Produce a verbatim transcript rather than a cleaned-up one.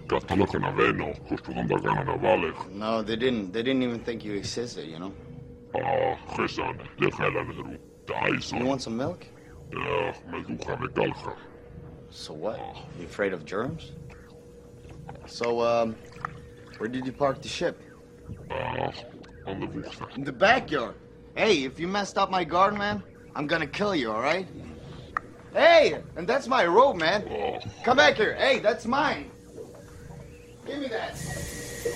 Kahtalokan aveno, koska tuntuu kanana valek. No, they didn't. They didn't even think you existed, you know? Ah, gesan, de gelan heru. De You aison. want some milk? Ja, me duha me galcha. So what? You afraid of germs? So, um, where did you park the ship? Ah, on the woestijn. In the backyard. Hey, if you messed up my garden, man, I'm gonna kill you, all right? Hey, and that's my robe, man. Ah, Come back here. Hey, that's mine. Give me that.